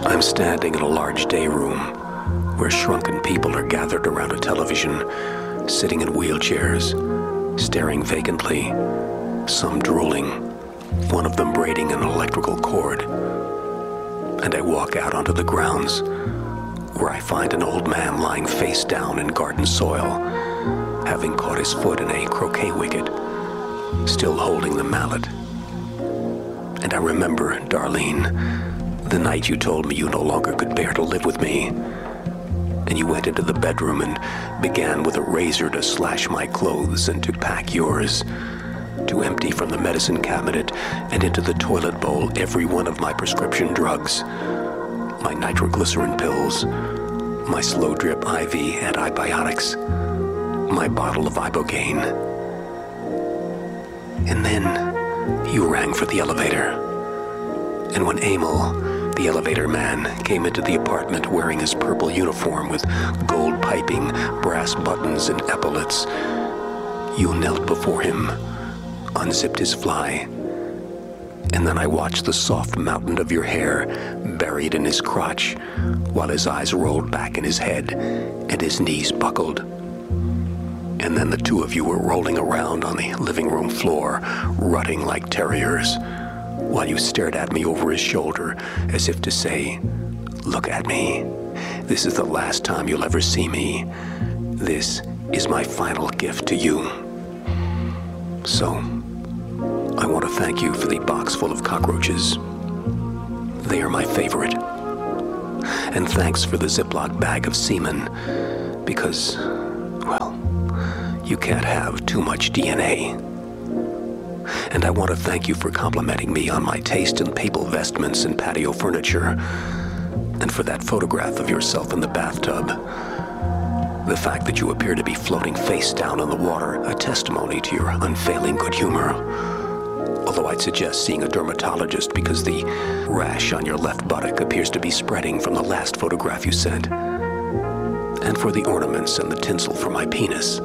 I'm standing in a large day room where shrunken people are gathered around a television, sitting in wheelchairs, staring vacantly, some drooling, one of them braiding an electrical cord. And I walk out onto the grounds, where I find an old man lying face down in garden soil, having caught his foot in a croquet wicket, still holding the mallet. And I remember, Darlene, the night you told me you no longer could bear to live with me, and you went into the bedroom and began with a razor to slash my clothes and to pack yours, to empty from the medicine cabinet and into the toilet bowl every one of my prescription drugs, my nitroglycerin pills, my slow drip IV antibiotics, my bottle of Ibogaine. And then you rang for the elevator. And when Emil, the elevator man, came into the apartment wearing his purple uniform with gold piping, brass buttons, and epaulets, you knelt before him, unzipped his fly, and then I watched the soft mountain of your hair buried in his crotch, while his eyes rolled back in his head and his knees buckled. And then the two of you were rolling around on the living room floor, rutting like terriers, while you stared at me over his shoulder as if to say, "Look at me. This is the last time you'll ever see me. This is my final gift to you." So, I want to thank you for the box full of cockroaches. They are my favorite. And thanks for the Ziploc bag of semen, because, well, you can't have too much DNA. And I want to thank you for complimenting me on my taste in papal vestments and patio furniture, and for that photograph of yourself in the bathtub. The fact that you appear to be floating face down in the water, a testimony to your unfailing good humor. Although I'd suggest seeing a dermatologist because the rash on your left buttock appears to be spreading from the last photograph you sent. And for the ornaments and the tinsel for my penis.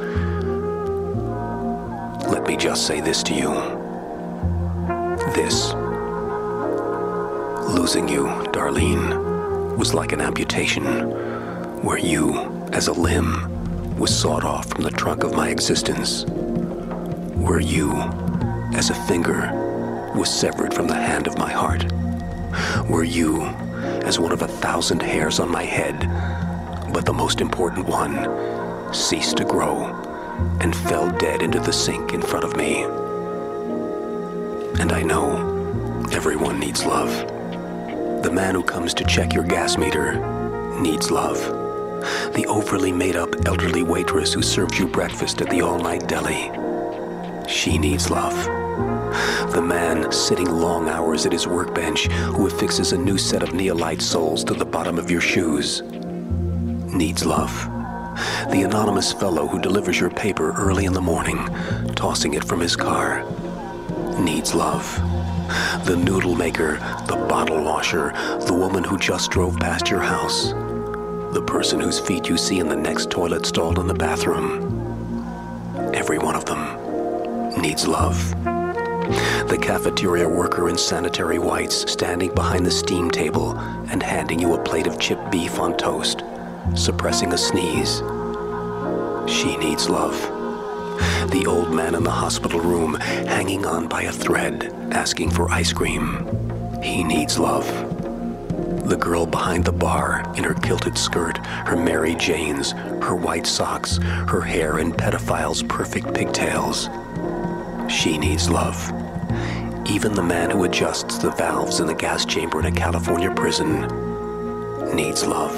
Let me just say this to you. This, losing you, Darlene, was like an amputation, where you, as a limb, was sawed off from the trunk of my existence, where you, as a finger, was severed from the hand of my heart, where you, as one of 1,000 hairs on my head, but the most important one, ceased to grow and fell dead into the sink in front of me. And I know everyone needs love. The man who comes to check your gas meter needs love. The overly made-up elderly waitress who serves you breakfast at the all-night deli, she needs love. The man sitting long hours at his workbench who affixes a new set of Neolite soles to the bottom of your shoes needs love. The anonymous fellow who delivers your paper early in the morning, tossing it from his car, needs love. The noodle maker, the bottle washer, the woman who just drove past your house, the person whose feet you see in the next toilet stall in the bathroom. Every one of them needs love. The cafeteria worker in sanitary whites standing behind the steam table and handing you a plate of chipped beef on toast, suppressing a sneeze. She needs love. The old man in the hospital room hanging on by a thread, asking for ice cream. He needs love. The girl behind the bar in her kilted skirt, her Mary Janes, her white socks, her hair in pedophile's perfect pigtails. She needs love. Even the man who adjusts the valves in the gas chamber in a California prison needs love.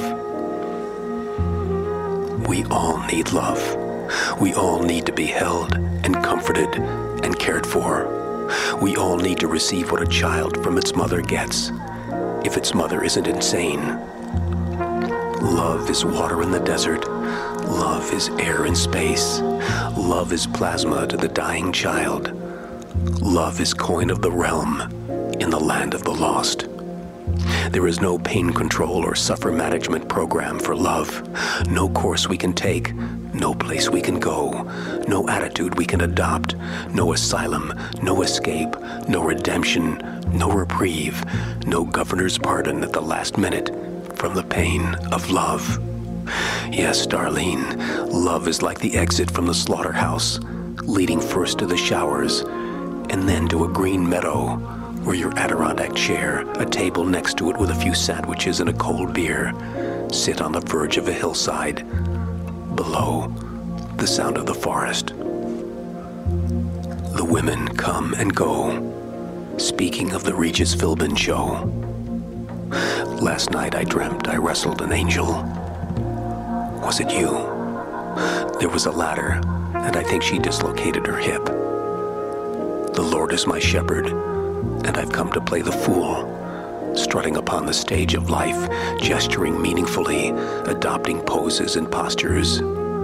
We all need love. We all need to be held and comforted and cared for. We all need to receive what a child from its mother gets, if its mother isn't insane. Love is water in the desert. Love is air in space. Love is plasma to the dying child. Love is coin of the realm in the land of the lost. There is no pain control or suffer management program for love, no course we can take No place we can go, no attitude we can adopt, no asylum, no escape, no redemption, no reprieve, no governor's pardon at the last minute from the pain of love. Yes, Darlene, love is like the exit from the slaughterhouse, leading first to the showers and then to a green meadow where your Adirondack chair, a table next to it with a few sandwiches and a cold beer, sit on the verge of a hillside. Below, the sound of the forest. The women come and go, speaking of the Regis Philbin show. Last night I dreamt I wrestled an angel. Was it you? There was a ladder, and I think she dislocated her hip. The Lord is my shepherd, and I've come to play the fool, strutting upon the stage of life, gesturing meaningfully, adopting poses and postures.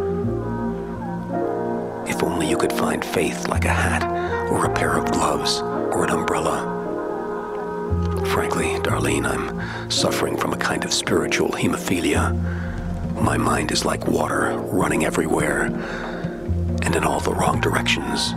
If only you could find faith like a hat, or a pair of gloves, or an umbrella. Frankly, Darlene, I'm suffering from a kind of spiritual hemophilia. My mind is like water, running everywhere, and in all the wrong directions.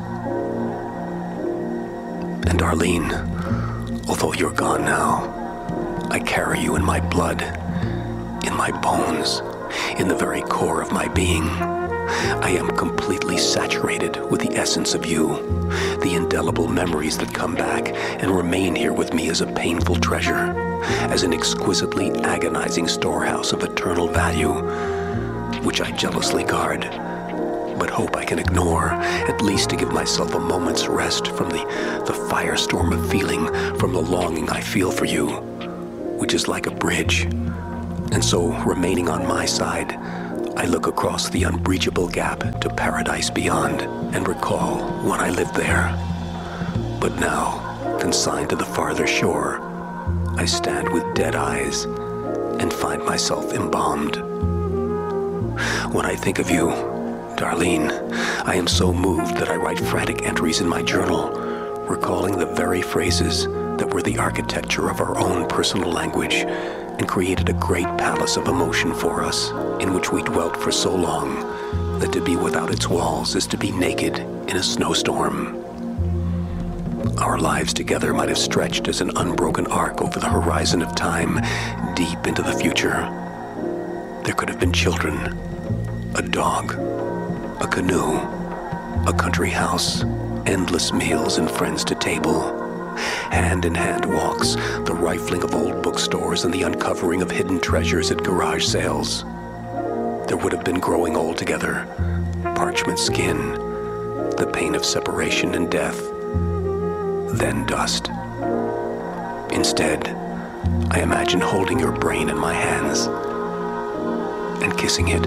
And Darlene, although you're gone now, I carry you in my blood, in my bones, in the very core of my being. I am completely saturated with the essence of you, the indelible memories that come back and remain here with me as a painful treasure, as an exquisitely agonizing storehouse of eternal value, which I jealously guard, but hope I can ignore, at least to give myself a moment's rest from the firestorm of feeling, from the longing I feel for you, which is like a bridge. And so, remaining on my side, I look across the unbreachable gap to paradise beyond and recall when I lived there. But now, consigned to the farther shore, I stand with dead eyes and find myself embalmed. When I think of you, Darlene, I am so moved that I write frantic entries in my journal, recalling the very phrases that were the architecture of our own personal language and created a great palace of emotion for us, in which we dwelt for so long that to be without its walls is to be naked in a snowstorm. Our lives together might have stretched as an unbroken arc over the horizon of time, deep into the future. There could have been children, a dog, a canoe, a country house, endless meals and friends to table, hand-in-hand walks, the rifling of old bookstores and the uncovering of hidden treasures at garage sales. There would have been growing old together, parchment skin, the pain of separation and death, then dust. Instead, I imagine holding your brain in my hands and kissing it,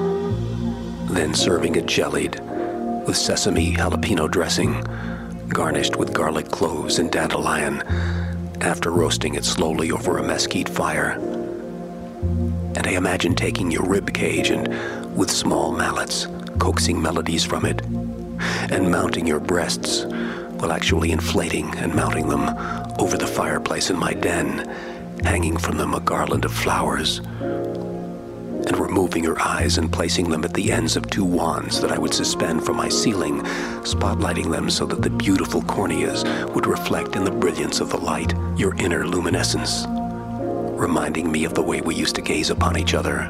then serving it jellied with sesame jalapeno dressing, garnished with garlic cloves and dandelion, after roasting it slowly over a mesquite fire. And I imagine taking your rib cage and, with small mallets, coaxing melodies from it, and mounting your breasts, well, actually inflating and mounting them over the fireplace in my den, hanging from them a garland of flowers, and removing your eyes and placing them at the ends of two wands that I would suspend from my ceiling, spotlighting them so that the beautiful corneas would reflect in the brilliance of the light your inner luminescence, reminding me of the way we used to gaze upon each other.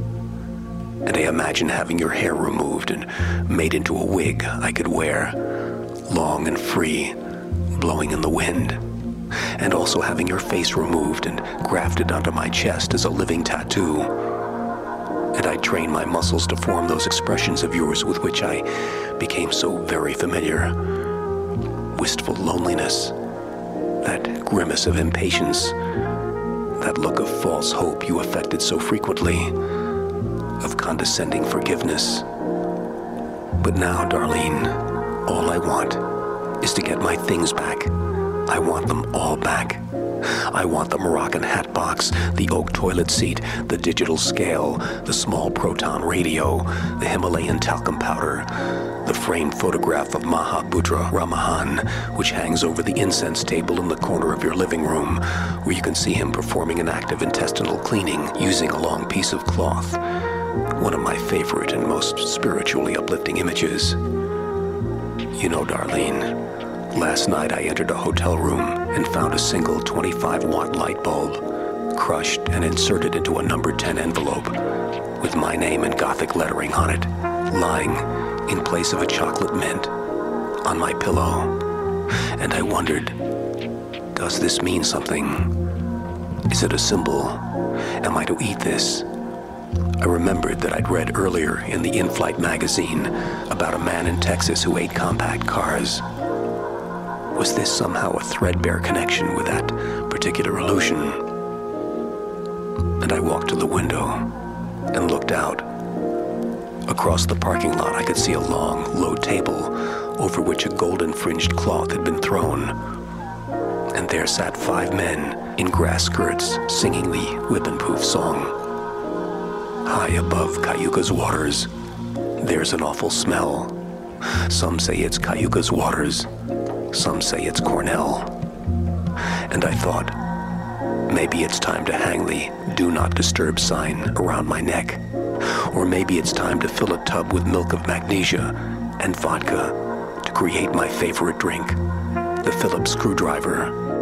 And I imagine having your hair removed and made into a wig I could wear, long and free, blowing in the wind, and also having your face removed and grafted onto my chest as a living tattoo. And I train my muscles to form those expressions of yours with which I became so very familiar. Wistful loneliness, that grimace of impatience, that look of false hope you affected so frequently, of condescending forgiveness. But now, Darlene, all I want is to get my things back. I want them all back. I want the Moroccan hat box, the oak toilet seat, the digital scale, the small proton radio, the Himalayan talcum powder, the framed photograph of Mahabudra Ramahan, which hangs over the incense table in the corner of your living room, where you can see him performing an act of intestinal cleaning using a long piece of cloth, one of my favorite and most spiritually uplifting images. You know, Darlene, last night I entered a hotel room and found a single 25-watt light bulb, crushed and inserted into a number 10 envelope, with my name in Gothic lettering on it, lying in place of a chocolate mint on my pillow. And I wondered, does this mean something? Is it a symbol? Am I to eat this? I remembered that I'd read earlier in the In-Flight magazine about a man in Texas who ate compact cars. Was this somehow a threadbare connection with that particular illusion? And I walked to the window and looked out. Across the parking lot, I could see a long, low table over which a golden-fringed cloth had been thrown. And there sat 5 men in grass skirts singing the Whip and Poof song. High above Cayuga's waters, there's an awful smell. Some say it's Cayuga's waters, some say it's Cornell. And I thought, maybe it's time to hang the Do Not Disturb sign around my neck. Or maybe it's time to fill a tub with milk of magnesia and vodka to create my favorite drink, the Phillips screwdriver.